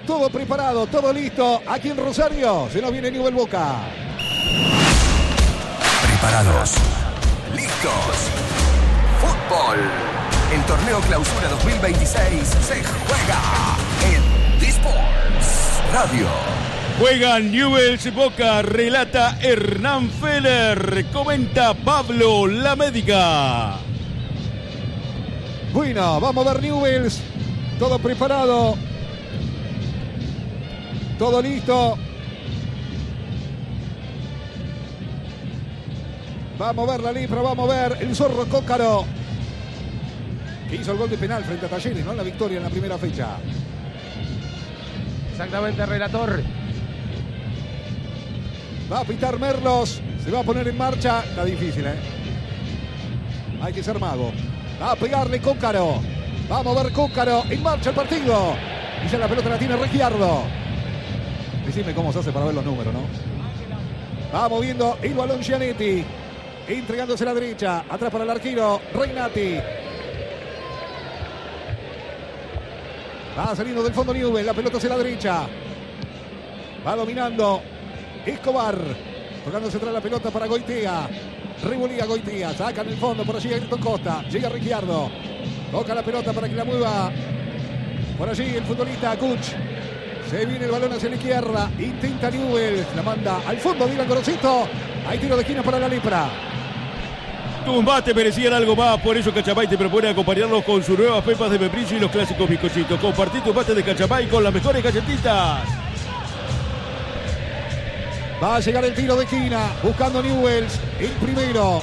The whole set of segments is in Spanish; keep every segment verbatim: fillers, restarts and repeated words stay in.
todo preparado, todo listo. Aquí en Rosario se nos viene Newell's Boca. Preparados, listos. Fútbol. El torneo Clausura dos mil veintiséis se juega en D-Sports Radio. Juegan Newell's Boca, relata Hernán Feller, comenta Pablo La Médica. Bueno, vamos a ver Newell's, todo preparado, todo listo. Vamos a ver la Lipra, vamos a ver el Zorro Cócaro, que hizo el gol de penal frente a Talleres, ¿no? La victoria en la primera fecha. Exactamente, relator. Va a pitar Merlos, se va a poner en marcha. Está difícil, ¿eh? Hay que ser mago. Va a pegarle Cócaro. Vamos a ver Cócaro, en marcha el partido. Y ya la pelota la tiene Regiardo. Decime cómo se hace para ver los números, ¿no? Va moviendo el balón Gianetti, entregándose a la derecha, atrás para el arquero Regnati. Va saliendo del fondo Newell's, la pelota hacia la derecha. Va dominando Escobar, tocándose atrás la pelota para Goitea. Revolía Goitea, saca en el fondo, por allí Ayrton Costa. Llega Ricciardo, toca la pelota para que la mueva por allí el futbolista Kuch. Se viene el balón hacia la izquierda, intenta Newell's, la manda al fondo Dylan Gorosito. Hay tiro de esquina para la Lepra. Tus mates merecían algo más, por eso Cachamay te propone acompañarlos con sus nuevas pepas de membrillo y los clásicos bizcochitos. Compartí tus mates de Cachamay con las mejores galletitas. Va a llegar el tiro de esquina, buscando Newell's, el primero.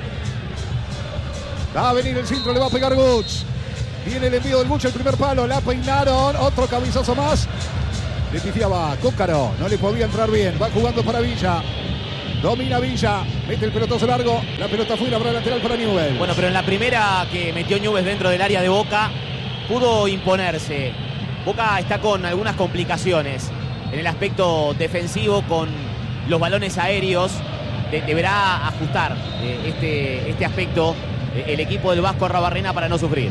Va a venir el centro, le va a pegar Guts. Viene el envío del Guts, el primer palo, la peinaron, otro cabezazo más. Le pifiaba Cócaro, no le podía entrar bien, va jugando para Villa. Domina Villa, mete el pelotazo largo, la pelota fuera para el lateral para Newell's. Bueno, pero en la primera que metió Newell's dentro del área de Boca, pudo imponerse. Boca está con algunas complicaciones en el aspecto defensivo, con los balones aéreos. De, deberá ajustar eh, este, este aspecto eh, el equipo del Vasco Arrabarrena para no sufrir.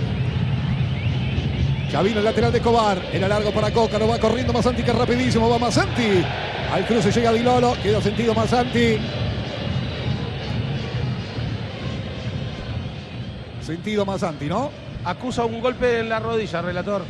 Ya vino el lateral de Escobar, era largo para Cócaro, va corriendo Masanti, que es rapidísimo, va Masanti. Al cruce llega Di Lolo, quedó sentido Masanti. Sentido Masanti, ¿no? Acusa un golpe en la rodilla, relator.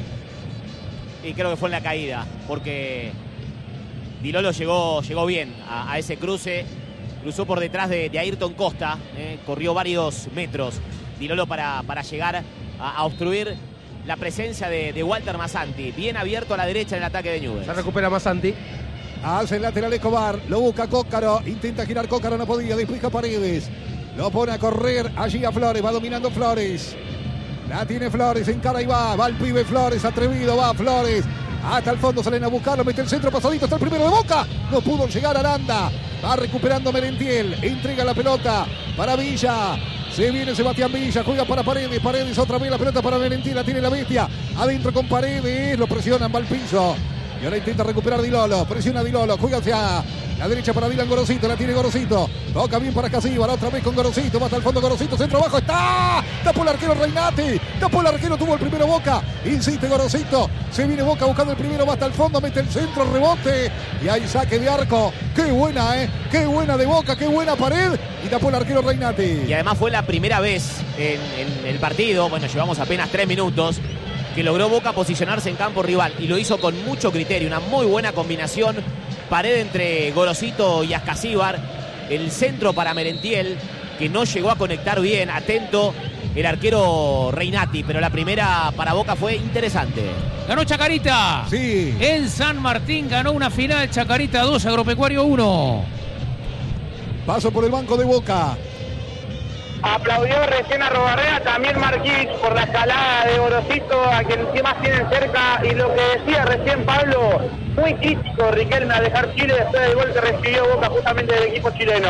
Y creo que fue en la caída, porque Di Lolo llegó, llegó bien a, a ese cruce. Cruzó por detrás de, de Ayrton Costa, eh, corrió varios metros Di Lolo para, para llegar a, a obstruir la presencia de, de Walter Masanti. Bien abierto a la derecha en el ataque de Newell's. Se recupera Masanti. Hace el lateral Escobar, lo busca Cócaro, intenta girar Cócaro, no podía, despeja Paredes. Lo pone a correr allí a Flores, va dominando Flores. La tiene Flores, encara y va, va el pibe Flores, atrevido, va Flores. Hasta el fondo salen a buscarlo, mete el centro pasadito, está el primero de Boca. No pudo llegar Aranda, va recuperando Merentiel, entrega la pelota para Villa. Se viene Sebastián Villa, juega para Paredes, Paredes otra vez la pelota para Merentiel, la tiene la bestia. Adentro con Paredes, lo presionan, va al piso. Y ahora intenta recuperar Di Lolo, presiona Di Lolo, juega hacia la derecha para Dylan Gorosito, la tiene Gorosito, toca bien para Casíbar, otra vez con Gorosito, va hasta el fondo Gorosito, centro abajo, está, tapó el arquero Regnati, tapó el arquero, tuvo el primero Boca, insiste Gorosito, se viene Boca buscando el primero, va hasta el fondo, mete el centro, rebote, y hay saque de arco, qué buena, eh, qué buena de Boca, qué buena pared, y tapó el arquero Regnati. Y además fue la primera vez en, en el partido, bueno, llevamos apenas tres minutos, que logró Boca posicionarse en campo rival y lo hizo con mucho criterio, una muy buena combinación, pared entre Gorosito y Ascasíbar, el centro para Merentiel, que no llegó a conectar bien, atento el arquero Regnati, pero la primera para Boca fue interesante. Ganó Chacarita. Sí. En San Martín ganó una final, Chacarita dos, Agropecuario uno. Paso por el banco de Boca. Aplaudió recién a Robarrea, también Marquís por la escalada de Gorosito, a quien más tienen cerca, y lo que decía recién Pablo, muy crítico Riquelme a dejar Chile después del gol que recibió Boca justamente del equipo chileno.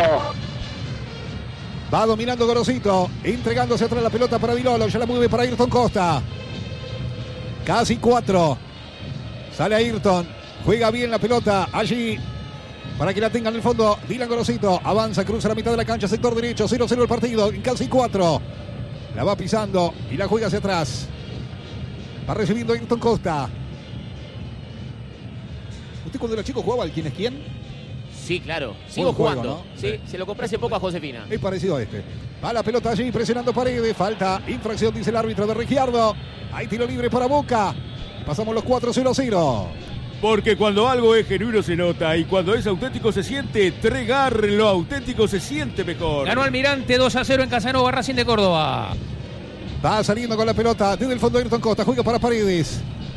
Va dominando Gorosito, entregándose atrás la pelota para Di Lolo, ya la mueve para Ayrton Costa. Casi cuatro. Sale Ayrton, juega bien la pelota allí para que la tenga en el fondo Dylan Gorosito. Avanza, cruza la mitad de la cancha, sector derecho, cero cero el partido, en casi cuatro. La va pisando y la juega hacia atrás. Va recibiendo Ayrton Costa. ¿Usted cuando era chico jugaba al quién es quién? Sí, claro. Sigo Buen juego, jugando. ¿no? Sí, Sí. se lo compré hace poco a Josefina. Es parecido a este. Va la pelota allí, presionando Paredes. Falta, infracción, dice el árbitro de Rigiardo. Hay tiro libre para Boca. Pasamos los cuatro cero cero. Porque cuando algo es genuino se nota y cuando es auténtico se siente. Tregar, lo auténtico se siente mejor. Ganó Almirante dos a cero en Casanova, Racing de Córdoba. Va saliendo con la pelota desde el fondo Ayrton Costa. Juega para Paredes.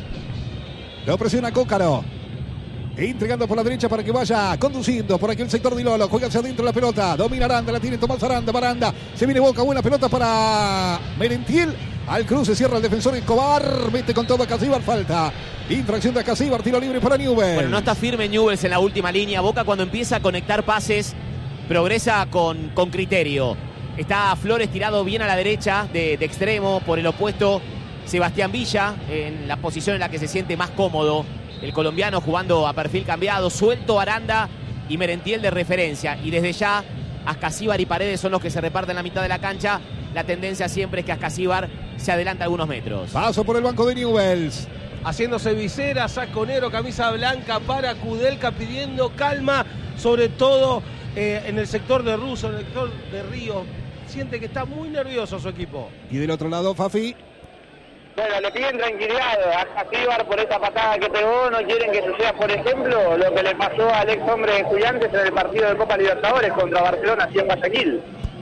Lo presiona Cócaro. Entregando por la derecha para que vaya conduciendo por aquí el sector de Lolo. Juega hacia adentro la pelota. Domina Aranda. La tiene Tomás Aranda. Baranda. Se viene Boca. Buena pelota para Merentiel. Al cruce cierra el defensor Escobar. Mete con todo a Casíbar. Falta. Infracción de Casíbar. Tiro libre para Newell's. Bueno, no está firme Newell's en la última línea. Boca cuando empieza a conectar pases progresa con, con criterio. Está Flores tirado bien a la derecha de, de extremo. Por el opuesto Sebastián Villa en la posición en la que se siente más cómodo. El colombiano jugando a perfil cambiado, suelto Aranda y Merentiel de referencia. Y desde ya, Ascasíbar y Paredes son los que se reparten la mitad de la cancha. La tendencia siempre es que Ascasíbar se adelanta algunos metros. Paso por el banco de Newell's. Haciéndose visera, saconero, camisa blanca para Kudelka, pidiendo calma, sobre todo eh, en el sector de Russo, en el sector de Río. Siente que está muy nervioso su equipo. Y del otro lado, Fafi. Bueno, le piden tranquilidad a Casíbar por esa patada que pegó. No quieren que suceda, por ejemplo, lo que le pasó al ex hombre de Estudiantes en el partido de Copa Libertadores contra Barcelona, aquí en Guayaquil.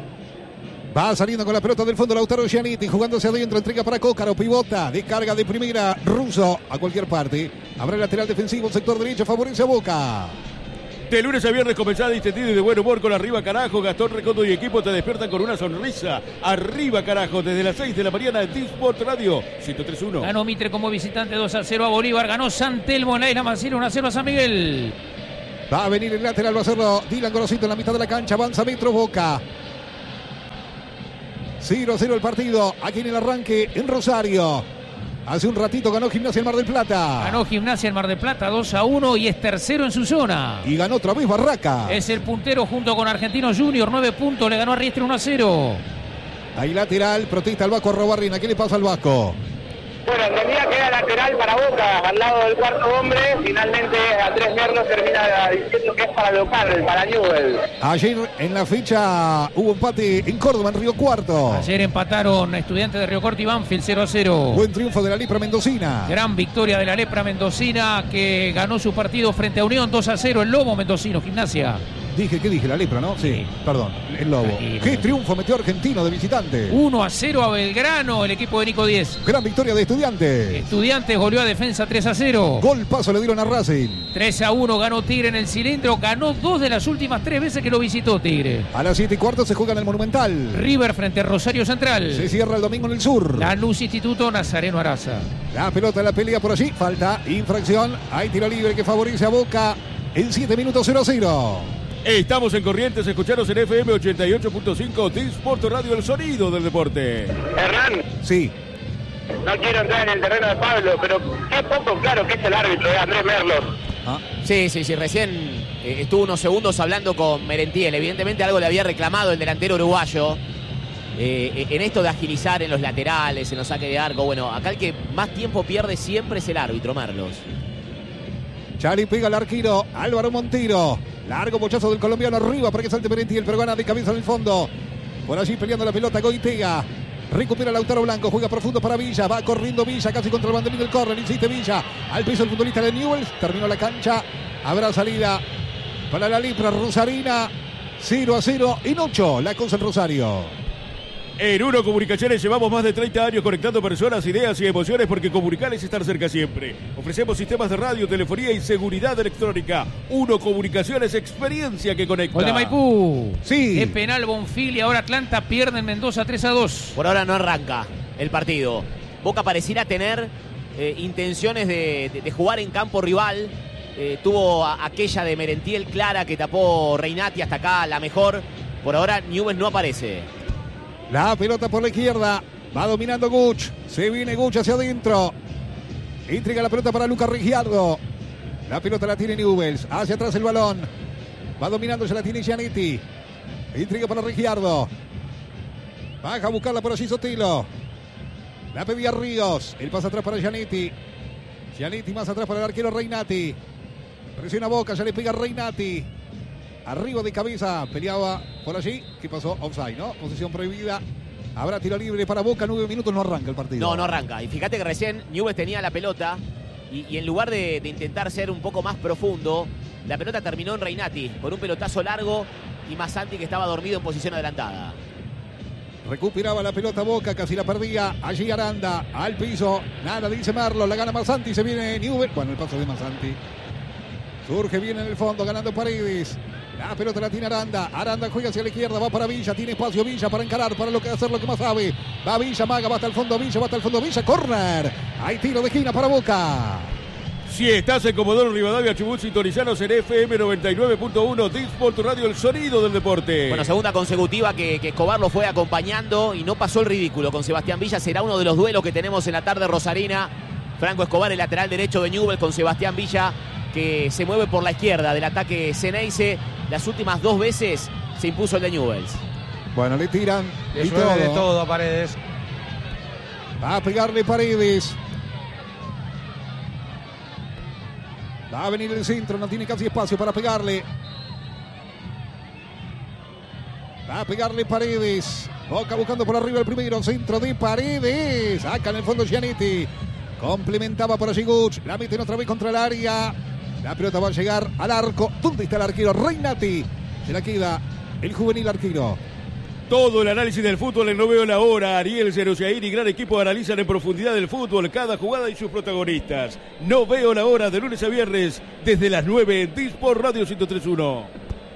Va saliendo con la pelota del fondo Lautaro Giannitti, jugándose adentro, entrega para Cócaro, pivota, descarga de primera, Russo a cualquier parte. Habrá el lateral defensivo, sector derecho, favorece a Boca. De lunes a viernes comenzada distendido y de buen humor con Arriba Carajo. Gastón Recondo y equipo te despiertan con una sonrisa. Arriba Carajo, desde las seis de la mañana en T-Sport Radio ciento tres punto uno. Ganó Mitre como visitante dos a cero a Bolívar. Ganó San Telmo en la Isla Maciel uno a cero a San Miguel. Va a venir el lateral, va a hacerlo Dylan Gorosito en la mitad de la cancha. Avanza Metro Boca. cero a cero el partido. Aquí en el arranque en Rosario. Hace un ratito ganó Gimnasia en Mar del Plata. Ganó Gimnasia en Mar del Plata dos a uno y es tercero en su zona. Y ganó otra vez Barraca. Es el puntero junto con Argentinos Junior. nueve puntos. Le ganó a Riestre uno a cero. Ahí lateral, protesta el Vasco Robarrina. ¿Qué le pasa al Vasco? Bueno, entendía que era lateral para Boca, al lado del cuarto hombre. Finalmente Andrés Merlo termina diciendo que es para local, para Newell's. Ayer en la fecha hubo empate en Córdoba, en Río Cuarto. Ayer empataron Estudiantes de Río Cuarto y Banfield cero a cero. Buen triunfo de la Lepra Mendocina. Gran victoria de la Lepra Mendocina, que ganó su partido frente a Unión dos a cero. El Lobo Mendocino, Gimnasia. Dije, ¿qué dije? La Lepra, ¿no? Sí, perdón, el Lobo. Tranquilo. ¿Qué triunfo metió Argentino de visitante? uno a cero a Belgrano, el equipo de Nico diez. Gran victoria de Estudiantes. Estudiantes goleó a Defensa tres a cero. Gol paso le dieron a Racing. tres a uno ganó Tigre en el cilindro. Ganó dos de las últimas tres veces que lo visitó Tigre. A las siete y cuarto se juega en el Monumental. River frente a Rosario Central. Se cierra el domingo en el sur. La Luz Instituto Nazareno Araza. La pelota de la pelea por allí. Falta, infracción. Hay tiro libre que favorece a Boca. En siete minutos cero a cero. Estamos en Corrientes, escucharos en F M ochenta y ocho punto cinco, T-Sport Radio, el sonido del deporte. Hernán, Sí. no quiero entrar en el terreno de Pablo, pero qué poco claro que es el árbitro de Andrés Merlo. Ah, Sí, sí, sí, recién eh, estuvo unos segundos hablando con Merentiel. Evidentemente algo le había reclamado el delantero uruguayo. Eh, en esto de agilizar en los laterales, en los saques de arco. Bueno, acá el que más tiempo pierde siempre es el árbitro, Merlos. Chali pega al arquero Álvaro Montero. Largo bochazo del colombiano arriba para que salte Merentiel, pero gana de cabeza en el fondo. Por allí peleando la pelota Goitega. Recupera Lautaro Blanco, juega profundo para Villa, va corriendo Villa casi contra el banderín del córner, insiste Villa, al piso el futbolista de Newell's, terminó la cancha, habrá salida para la Lepra Rosarina, cero a cero en ocho, la cosa en Rosario. En Uno Comunicaciones llevamos más de treinta años conectando personas, ideas y emociones porque comunicar es estar cerca siempre. Ofrecemos sistemas de radio, telefonía y seguridad electrónica. Uno Comunicaciones, experiencia que conecta. Gol de Maipú. Sí. Es penal Bonfil y ahora Atlanta pierde en Mendoza tres a dos. Por ahora no arranca el partido. Boca pareciera tener eh, intenciones de, de, de jugar en campo rival. Eh, tuvo a, aquella de Merentiel clara que tapó Reinati, hasta acá la mejor. Por ahora Newell's no aparece. La pelota por la izquierda, va dominando Guch, se viene Guch hacia adentro, entrega la pelota para Lucas Rigiardo, la pelota la tiene Newell's, hacia atrás el balón, va dominando, ya la tiene Giannitti, entrega para Rigiardo, baja a buscarla por allí Sotelo, la pedía Ríos, el pase atrás para Giannitti, Giannitti más atrás para el arquero Reinati, Presiona Boca, ya le pega Reinati. Arriba de cabeza, peleaba por allí. ¿Qué pasó? Offside, ¿no? Posición prohibida. Habrá tiro libre para Boca, nueve minutos, no arranca el partido. No, no arranca. Y fíjate que recién Newell's tenía la pelota y, y en lugar de, de intentar ser un poco más profundo, la pelota terminó en Reinati, con un pelotazo largo y Masanti que estaba dormido en posición adelantada. Recuperaba la pelota Boca, casi la perdía. Allí Aranda, al piso. Nada, dice Merlo, la gana Masanti, se viene Newell's. Bueno, el paso de Masanti. Surge bien en el fondo, ganando Paredes. La pelota la tiene Aranda. Aranda juega hacia la izquierda, va para Villa. Tiene espacio Villa para encarar, para lo que hacer lo que más sabe. Va Villa, Maga, va hasta el fondo Villa, va hasta el fondo Villa. Corner. Hay tiro de esquina para Boca. Si estás en Comodoro Rivadavia, Chubut, sintonizanos en F M noventa y nueve punto uno, Disport Radio, el sonido del deporte. Bueno, segunda consecutiva que, que Escobar lo fue acompañando y no pasó el ridículo con Sebastián Villa. Será uno de los duelos que tenemos en la tarde rosarina. Franco Escobar, el lateral derecho de Newell's, con Sebastián Villa, que se mueve por la izquierda del ataque Ceneice. Las últimas dos veces se impuso el de Newell's. Bueno, le tiran Le y llueve todo. de todo a Paredes. Va a pegarle Paredes. Va a venir el centro, no tiene casi espacio para pegarle. Va a pegarle Paredes. Boca buscando por arriba el primero. Centro de Paredes. Saca en el fondo Gianetti. Complementaba por allí Guch. La meten otra vez contra el área. La pelota va a llegar al arco. ¿Dónde está el arquero? Reinati. Se la queda el juvenil arquero. Todo el análisis del fútbol en No Veo la Hora. Ariel Cerosaín y gran equipo analizan en profundidad el fútbol, cada jugada y sus protagonistas. No Veo la Hora, de lunes a viernes, desde las nueve en Disport Radio ciento tres punto uno.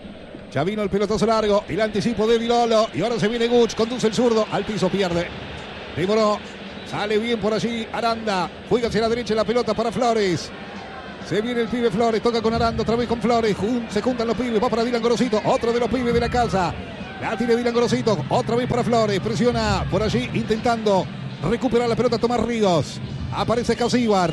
Ya vino el pelotazo largo, el anticipo de Dilolo. Y ahora se viene Guch, conduce el zurdo, al piso pierde. Demoró, sale bien por allí Aranda. Juega hacia la derecha la pelota para Flores. Se viene el pibe Flores, toca con Aranda, otra vez con Flores. Jun, se juntan los pibes, va para Dylan Gorosito, otro de los pibes de la casa. La tiene Dylan Gorosito, otra vez para Flores. Presiona por allí, intentando recuperar la pelota Tomás Ríos. Aparece Casíbar.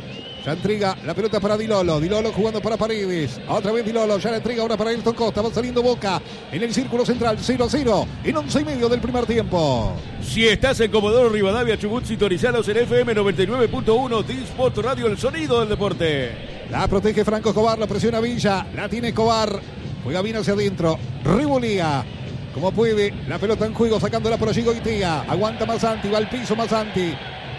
Ya entrega la pelota para Dilolo. Dilolo jugando para Paredes. Otra vez Dilolo. Ya la entrega ahora para Ayrton Costa. Va saliendo Boca en el círculo central. cero a cero en once y medio del primer tiempo. Si estás en Comodoro Rivadavia, Chubut, sintonizanos en F M noventa y nueve punto uno, Disport Radio, el sonido del deporte. La protege Franco Escobar. La presiona Villa. La tiene Escobar. Juega bien hacia adentro. Revolía como puede. La pelota en juego. Sacándola por allí Goitia. Aguanta Masanti. Va al piso Masanti.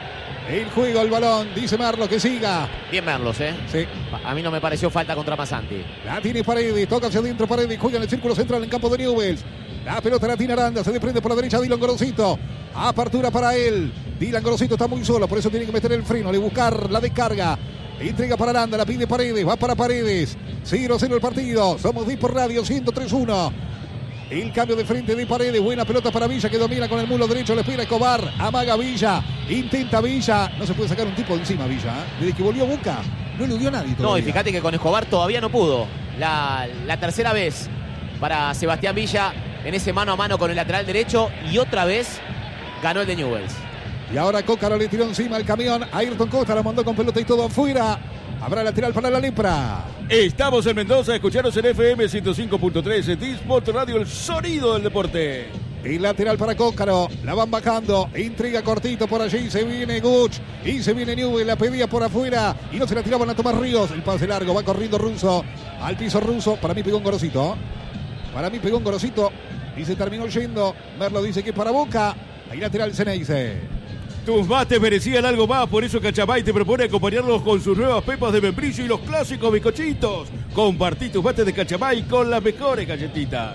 El juego, el balón, dice Merlo que siga. Bien Merlos, ¿eh? Sí. A mí no me pareció falta contra Masanti. La tiene Paredes, toca hacia adentro Paredes, juega en el círculo central en campo de Newell's. La pelota la tiene Aranda, se desprende por la derecha Dylan Gorosito. Apertura para él. Dylan Gorosito está muy solo, por eso tiene que meter el freno, le buscar la descarga. Entrega para Aranda, la pide Paredes, va para Paredes. cero a cero el partido, somos Disport Radio ciento tres punto uno. El cambio de frente de Paredes. Buena pelota para Villa que domina con el mulo derecho. Le espera Escobar. Amaga Villa. Intenta Villa. No se puede sacar un tipo de encima Villa. ¿eh? Desde que volvió Boca no eludió a nadie todavía. No, y fíjate que con Escobar todavía no pudo. La, la tercera vez para Sebastián Villa en ese mano a mano con el lateral derecho. Y otra vez ganó el de Newell's. Y ahora Cócaro le tiró encima el camión. Ayrton Costa la mandó con pelota y todo afuera. Habrá lateral para la Lepra. Estamos en Mendoza, escucharos en F M ciento cinco punto tres, Disport Radio, el sonido del deporte. El lateral para Cócaro, la van bajando, intriga cortito por allí, se viene Guch y se viene Newell's, la pedía por afuera y no se la tiraban a Tomás Ríos. El pase largo, va corriendo Russo, al piso Russo, para mí pegó un Gorosito. Para mí pegó un Gorosito y se terminó yendo. Merlo dice que es para Boca, ahí lateral Ceneice. Tus mates merecían algo más, por eso Cachamay te propone acompañarlos con sus nuevas pepas de membrillo y los clásicos bizcochitos. Compartí tus mates de Cachamay con las mejores galletitas.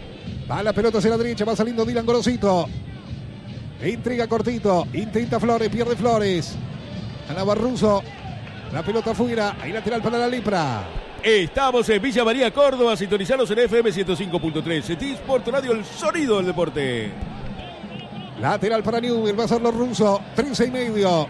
Va la pelota hacia la derecha, va saliendo Dylan Gorosito. Intriga cortito, intenta Flores, pierde Flores. Ganaba Russo, la pelota afuera, ahí lateral para la Lepra. Estamos en Villa María, Córdoba, sintonizados en F M ciento cinco punto tres, Disport Radio, el sonido del deporte. Lateral para Newell's, va a ser los Russo, trece y medio.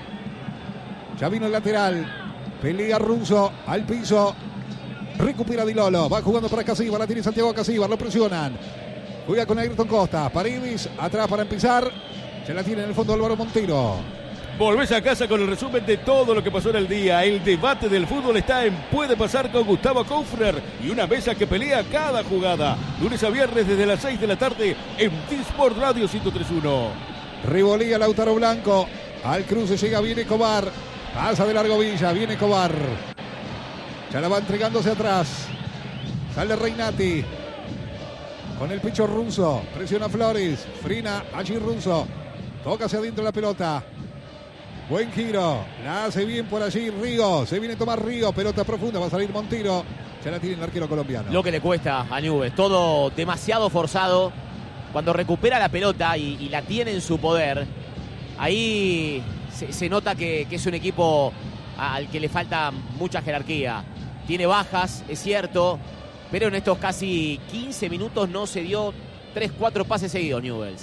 Ya vino el lateral. Pelea Russo al piso. Recupera Dilolo. Va jugando para Casíbar. La tiene Santiago Casíbar. Lo presionan. Juega con Ayrton Costa. Paredes atrás para empezar. Se la tiene en el fondo Álvaro Montero. Volvés a casa con el resumen de todo lo que pasó en el día. El debate del fútbol está en Puede Pasar con Gustavo Kaufner y una mesa que pelea cada jugada. Lunes a viernes desde las seis de la tarde en Disport Radio ciento tres punto uno. Revolía Lautaro Blanco. Al cruce llega, viene Escobar. Pasa de largo Villa, viene Escobar. Ya la va entregándose atrás. Sale Reinati. Con el pecho Russo. Presiona Flores. Frina allí Russo. Toca hacia adentro la pelota. Buen giro. La hace bien por allí Río. Se viene a tomar Río. Pelota profunda. Va a salir Montero. Ya la tiene el arquero colombiano. Lo que le cuesta a Newell's. Todo demasiado forzado. Cuando recupera la pelota y, y la tiene en su poder, ahí se, se nota que, que es un equipo al que le falta mucha jerarquía. Tiene bajas, es cierto, pero en estos casi quince minutos no se dio tres cuatro pases seguidos Newell's.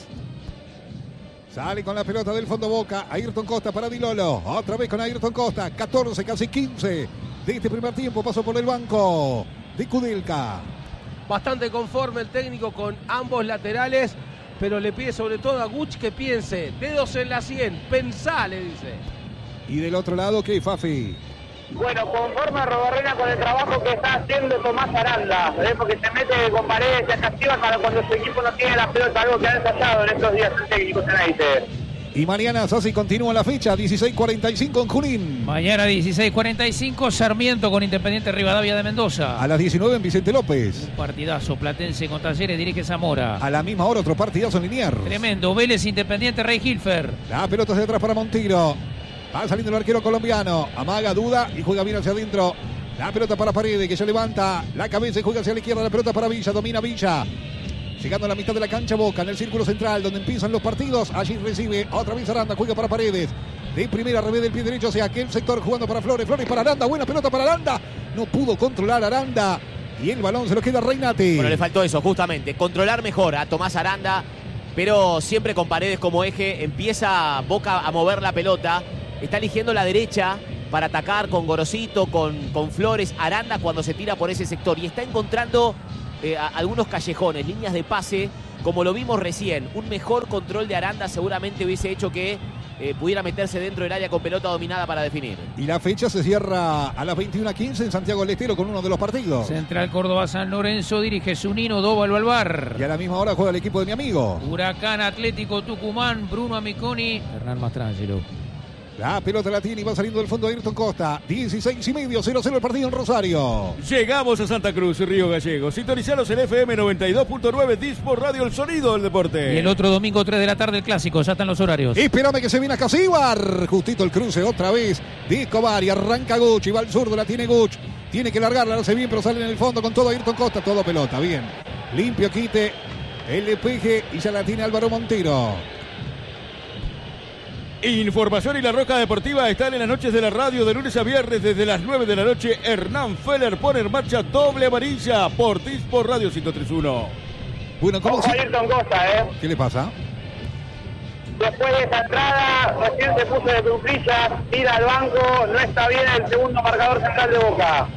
Sale con la pelota del fondo Boca. Ayrton Costa para Di Lolo. Otra vez con Ayrton Costa. catorce, casi quince de este primer tiempo. Pasó por el banco de Kudelka. Bastante conforme el técnico con ambos laterales, pero le pide sobre todo a Guch que piense. Dedos en la sien, pensá, le dice. Y del otro lado, ¿qué, Fafi? Bueno, conforme a Robarrena con el trabajo que está haciendo Tomás Aranda, ¿eh? Porque se mete con paredes y activa para cuando su equipo no tiene la pelota, algo que ha ensayado en estos días el técnico Zenaite. Y mañana, Sassi, continúa la fecha, dieciséis cuarenta y cinco en Junín. Mañana dieciséis cuarenta y cinco, Sarmiento con Independiente Rivadavia de Mendoza. A las diecinueve en Vicente López. Un partidazo, Platense con Talleres, dirige Zamora. A la misma hora otro partidazo en Liniers. Tremendo, Vélez Independiente Rey Hilfer. La pelota hacia atrás para Montero. Va saliendo el arquero colombiano. Amaga, duda y juega bien hacia adentro. La pelota para Paredes, que ya levanta la cabeza y juega hacia la izquierda. La pelota para Villa, domina Villa. Llegando a la mitad de la cancha Boca, en el círculo central, donde empiezan los partidos. Allí recibe otra vez Aranda, juega para Paredes. De primera, revés del pie derecho hacia aquel sector, jugando para Flores. Flores para Aranda, buena pelota para Aranda. No pudo controlar Aranda. Y el balón se lo queda a Reinati. Bueno, le faltó eso, justamente. Controlar mejor a Tomás Aranda, pero siempre con Paredes como eje. Empieza Boca a mover la pelota. Está eligiendo la derecha para atacar con Gorosito, con, con Flores. Aranda cuando se tira por ese sector. Y está encontrando Eh, a, algunos callejones, líneas de pase, como lo vimos recién. Un mejor control de Aranda seguramente hubiese hecho que eh, pudiera meterse dentro del área con pelota dominada para definir. Y la fecha se cierra a las veintiuna quince en Santiago del Estero con uno de los partidos. Central Córdoba San Lorenzo, dirige Zunino Dóvalo Alvar. Y a la misma hora juega el equipo de mi amigo. Huracán Atlético Tucumán, Bruno Amiconi, Hernán Mastrangelo. La pelota la tiene y va saliendo del fondo Ayrton Costa. dieciséis y medio, cero cero el partido en Rosario. Llegamos a Santa Cruz, Río Gallegos. Sintonizalos en F M noventa y dos punto nueve, Disport Radio, el sonido del deporte. Y el otro domingo, tres de la tarde, el clásico. Ya están los horarios. Espérame que se viene a Casíbar. Justito el cruce otra vez de Escobar y arranca Guch. Y va al zurdo, la tiene Guch. Tiene que largarla, la hace bien, pero sale en el fondo con todo Ayrton Costa. Todo pelota, bien. Limpio quite el despeje y ya la tiene Álvaro Montero. Información y La Roca Deportiva están en las noches de la radio de lunes a viernes desde las nueve de la noche. Hernán Feller pone en marcha doble amarilla por Disport Radio ciento tres punto uno. Bueno, ¿cómo Ojo a Ayrton Costa, ¿eh? ¿Qué le pasa? Después de esa entrada, recién se puso de cuclillas, tira al banco, no está bien el segundo marcador central de Boca.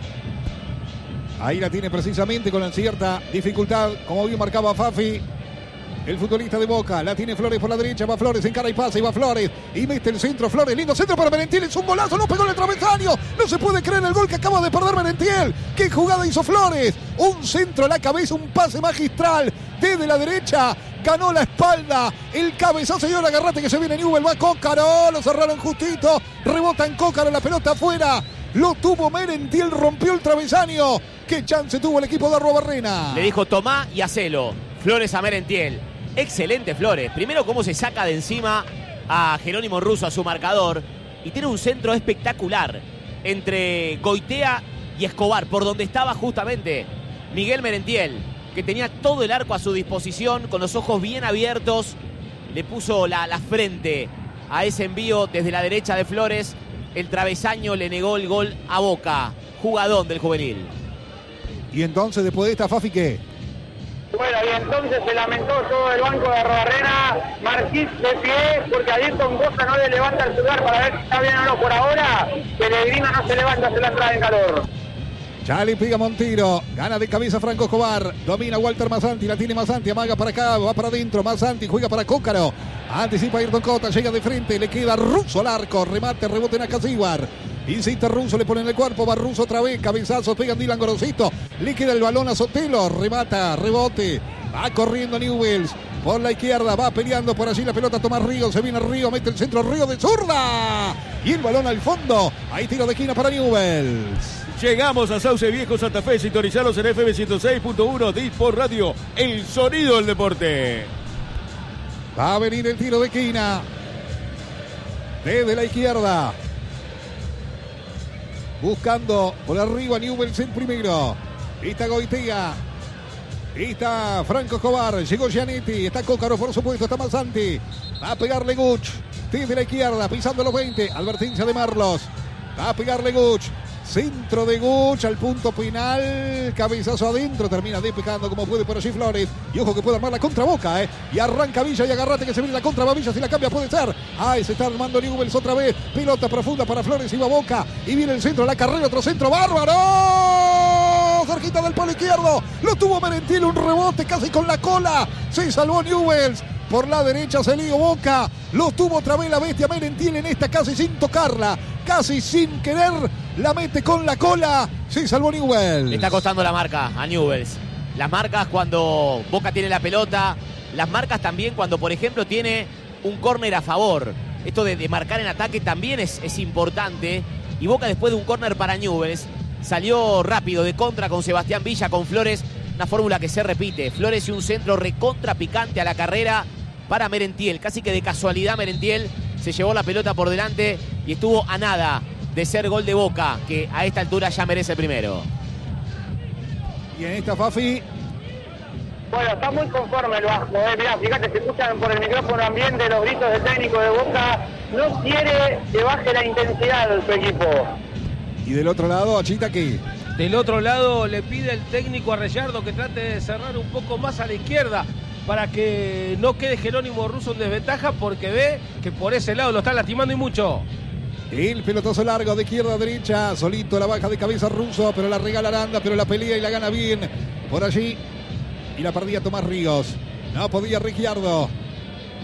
Ahí la tiene precisamente con cierta dificultad, como bien marcaba Fafi. El futbolista de Boca, la tiene Flores por la derecha, va Flores, encara y pasa, y va Flores, y mete el centro, Flores, lindo centro para Merentiel, es un golazo, no pegó en el travesaño, no se puede creer el gol que acaba de perder Merentiel, qué jugada hizo Flores, un centro a la cabeza, un pase magistral, desde la derecha, ganó la espalda, el cabezazo y ahora agarrate que se viene Newell, va Cócaro, lo cerraron justito, rebota en Cócaro, la pelota afuera, lo tuvo Merentiel, rompió el travesaño, qué chance tuvo el equipo de Arruabarrena. Le dijo tomá y hacelo, Flores a Merentiel. Excelente Flores. Primero cómo se saca de encima a Jerónimo Russo, a su marcador. Y tiene un centro espectacular entre Goitea y Escobar, por donde estaba justamente Miguel Merentiel, que tenía todo el arco a su disposición, con los ojos bien abiertos. Le puso la, la frente a ese envío desde la derecha de Flores. El travesaño le negó el gol a Boca. Jugadón del juvenil. Y entonces, después de esta, Fafi, ¿qué? Bueno, y entonces se lamentó todo el banco de Arruabarrena, Marquís de pie, porque Ayrton Costa no le levanta el celular para ver si está bien o no por ahora. Pellegrino no se levanta, hace la entrada en calor. Ya le pega Montero, gana de cabeza Franco Escobar, domina Walter Mazzanti, la tiene Mazzanti, amaga para acá, va para adentro, Mazzanti juega para Cócaro, anticipa Ayrton Costa, llega de frente, le queda Russo al arco, remate, rebote en Acasíbar. Insiste Russo, le pone en el cuerpo, va Russo otra vez, cabezazo, pega Dylan Gorosito, le queda el balón a Sotelo, remata, rebote, va corriendo Newell's, por la izquierda, va peleando por allí la pelota, toma Río, se viene Río, mete el centro, Río de zurda, y el balón al fondo, Hay tiro de esquina para Newell's. Llegamos a Sauce Viejo, Santa Fe. Sintonizalos en F M ciento seis punto uno Disport Radio. El sonido del deporte. Va a venir el tiro de esquina. Desde la izquierda. Buscando por arriba Newell's en primero. Está Goitia. Está Franco Escobar. Llegó Gianetti. Está Cócaro, por supuesto. Está Mazzanti. Va a pegarle Guch. Desde la izquierda. Pisando los veinte. Advertencia de Marlos. Va a pegarle Guch. Centro de Guch al punto penal. Cabezazo adentro. Termina despejando como puede por allí Flores. Y ojo que puede armar la contra Boca, ¿eh? Y arranca Villa y agarrate que se viene la contra Villa. Si la cambia puede ser. Ay, se está armando Newell's otra vez. Pelota profunda para Flores. Y va Boca. Y viene el centro. La carrera. Otro centro. ¡Bárbaro! Cerquita del palo izquierdo. Lo tuvo Merentiel. Un rebote casi con la cola. Se salvó Newell's. Por la derecha se lió Boca. Lo tuvo otra vez la bestia Merentiel en esta casi sin tocarla. Casi sin querer. La mete con la cola. Se salvó Newell's. Le está costando la marca a Newell's. Las marcas cuando Boca tiene la pelota. Las marcas también cuando, por ejemplo, tiene un córner a favor. Esto de, de marcar en ataque también es, es importante. Y Boca, después de un córner para Newell's, salió rápido de contra con Sebastián Villa, con Flores. Una fórmula que se repite. Flores y un centro recontra picante a la carrera para Merentiel. Casi que de casualidad Merentiel se llevó la pelota por delante y estuvo a nada de ser gol de Boca, que a esta altura ya merece el primero. Y en esta Fafi. Bueno, está muy conforme el Vasco, eh. Mirá, fíjate, se escuchan por el micrófono ambiente los gritos del técnico de Boca. No quiere que baje la intensidad de su equipo. Y del otro lado, Achitaki. Del otro lado le pide el técnico a Reyardo que trate de cerrar un poco más a la izquierda para que no quede Jerónimo Russo en desventaja, porque ve que por ese lado lo están lastimando y mucho. El pelotazo largo de izquierda a derecha. Solito la baja de cabeza Russo, pero la regala Aranda, pero la pelea y la gana bien por allí. Y la perdía Tomás Ríos. No podía Ricciardo.